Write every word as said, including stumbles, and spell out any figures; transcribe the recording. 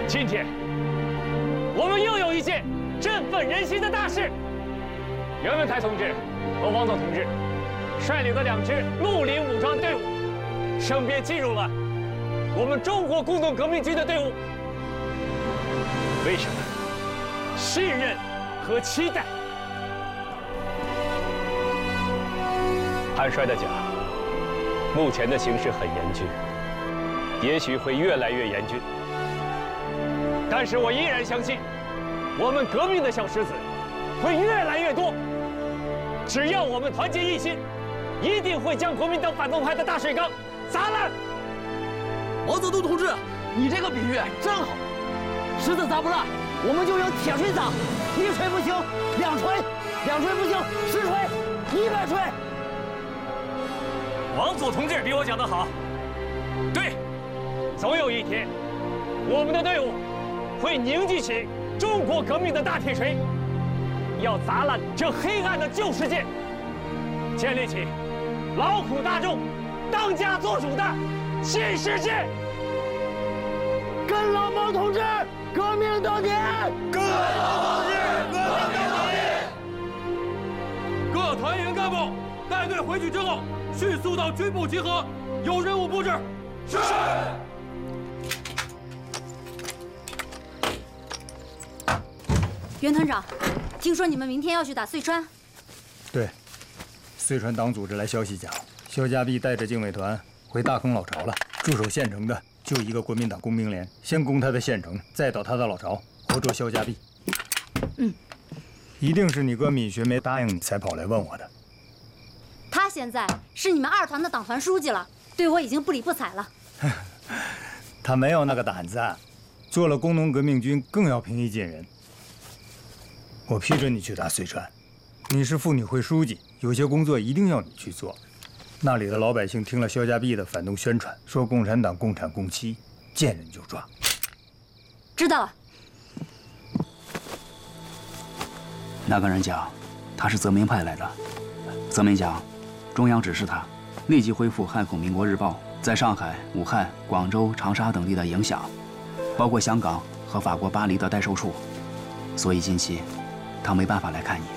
今天，我们又有一件振奋人心的大事。袁文台同志和王总同志率领的两支绿林武装队伍，生别进入了我们中国工农革命军的队伍。为什么？信任和期待。坦率地讲，目前的形势很严峻，也许会越来越严峻。但是我依然相信，我们革命的小石子会越来越多。只要我们团结一心，一定会将国民党反动派的大水缸砸烂。 王总督同志，你这个比喻真好。石子砸不烂，我们就用铁锤砸。一锤不行，两锤；两锤不行，十锤，一百锤。 王总同志比我讲得好。对，总有一天，我们的队伍会凝聚起中国革命的大铁锤，要砸烂这黑暗的旧世界，建立起劳苦大众当家作主的新世界。 跟老毛同志革命到底！ 跟老毛同志革命到底！ 各团员干部带队回去之后，迅速到军部集合，有任务布置。 是。 袁团长，听说你们明天要去打遂川？ 对，遂川党组织来消息讲，肖家弼带着警卫团回大坑老巢了。驻守县城的就一个国民党工兵连，先攻他的县城，再捣他的老巢，活捉肖家弼。 嗯， 一定是你哥米学没答应你才跑来问我的。 他现在是你们二团的党团书记了，对我已经不理不睬了。 他没有那个胆子，做了工农革命军更要平易近人。我批准你去打遂川，你是妇女会书记，有些工作一定要你去做。那里的老百姓听了肖家弼的反动宣传，说共产党共产共妻，见人就抓。 知道了。 那个人讲，他是泽民派来的。泽民讲，中央指示他立即恢复汉口民国日报在上海、武汉、广州、长沙等地的影响，包括香港和法国巴黎的代售处。所以近期，他没办法来看你。